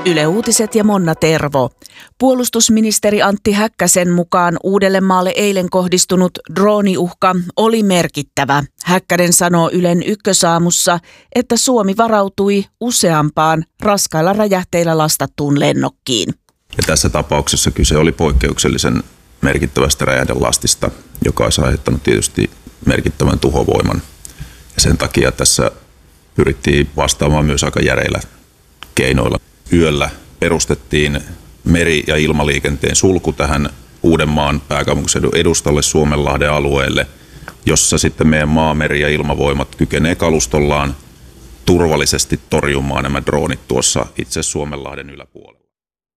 Yle Uutiset ja Monna Tervo. Puolustusministeri Antti Häkkäsen mukaan Uudellemaalle eilen kohdistunut drooniuhka oli merkittävä. Häkkänen sanoo Ylen Ykkösaamussa, että Suomi varautui useampaan raskailla räjähteillä lastattuun lennokkiin. Ja tässä tapauksessa kyse oli poikkeuksellisen merkittävästä räjähdelastista, joka olisi aiheuttanut tietysti merkittävän tuhovoiman. Ja sen takia tässä pyrittiin vastaamaan myös aika järeillä keinoilla. Yöllä perustettiin meri- ja ilmaliikenteen sulku tähän Uudenmaan pääkaupunkiseudun edustalle Suomenlahden alueelle, jossa sitten meidän maa-, meri- ja ilmavoimat kykenee kalustollaan turvallisesti torjumaan nämä droonit tuossa itse Suomenlahden yläpuolella.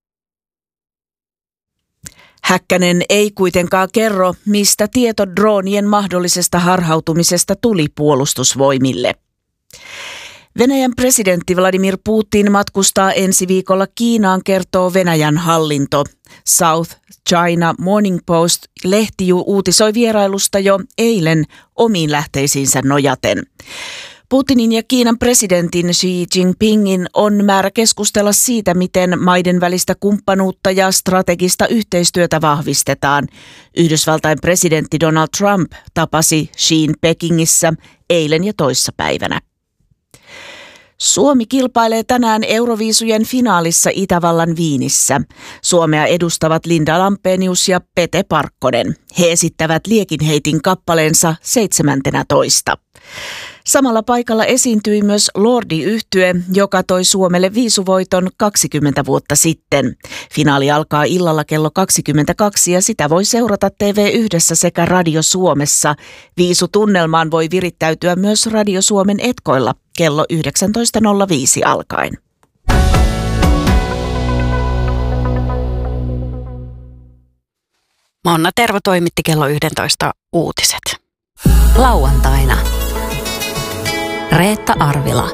Häkkänen ei kuitenkaan kerro, mistä tieto droonien mahdollisesta harhautumisesta tuli Puolustusvoimille. Venäjän presidentti Vladimir Putin matkustaa ensi viikolla Kiinaan, kertoo Venäjän hallinto. South China Morning Post-lehti uutisoi vierailusta jo eilen omiin lähteisiinsä nojaten. Putinin ja Kiinan presidentin Xi Jinpingin on määrä keskustella siitä, miten maiden välistä kumppanuutta ja strategista yhteistyötä vahvistetaan. Yhdysvaltain presidentti Donald Trump tapasi Xiin Pekingissä eilen ja toissapäivänä. Suomi kilpailee tänään Euroviisujen finaalissa Itävallan Viinissä. Suomea edustavat Linda Lampenius ja Pete Parkkonen. He esittävät liekinheitin kappaleensa 17. Samalla paikalla esiintyi myös Lordi-yhtye, joka toi Suomelle viisuvoiton 20 vuotta sitten. Finaali alkaa illalla kello 22 ja sitä voi seurata TV1 sekä Radio Suomessa. Viisutunnelmaan voi virittäytyä myös Radio Suomen etkoilla kello 19.05 alkaen. Monna Tervo toimitti kello 11 uutiset. Lauantaina Reetta Arvila.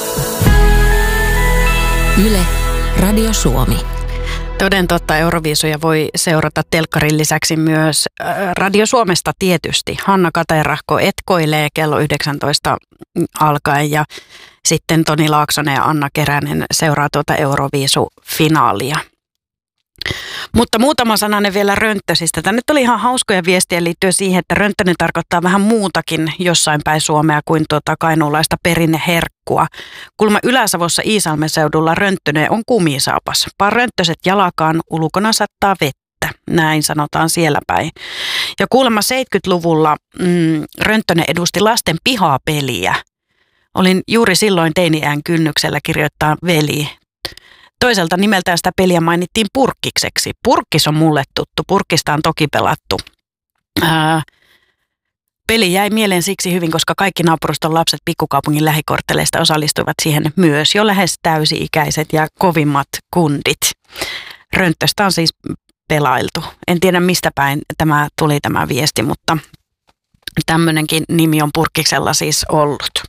Yle, Radio Suomi. Toden totta, Euroviisuja voi seurata telkkarin lisäksi myös Radio Suomesta tietysti. Hanna Katerahko etkoilee kello 19 alkaen ja sitten Toni Laaksonen ja Anna Keränen seuraa tuota Euroviisufinaalia. Mutta muutama sananen vielä Rönttösistä. Tänne tuli ihan hauskoja viestiä liittyen siihen, että Rönttönen tarkoittaa vähän muutakin jossain päin Suomea kuin kainuulaista perinneherkkua. Kuulemma Ylä-Savossa Iisalmen seudulla Rönttönen on kumisaapas. Paar rönttöset jalakaan, ulkona sattaa vettä. Näin sanotaan siellä päin. Ja kuulemma 70-luvulla Rönttönen edusti lasten pihapeliä. Olin juuri silloin teini-iän kynnyksellä kirjoittaa veli. Toiselta nimeltään sitä peliä mainittiin Purkkikseksi. Purkkis on mulle tuttu. Purkkista on toki pelattu. Peli jäi mieleen siksi hyvin, koska kaikki naapuruston lapset pikkukaupungin lähikortteleista osallistuivat siihen myös jo lähes täysi-ikäiset ja kovimmat kundit. Rönttöstä on siis pelailtu. En tiedä mistä päin tämä viesti, mutta tämmöinenkin nimi on Purkkiksella siis ollut.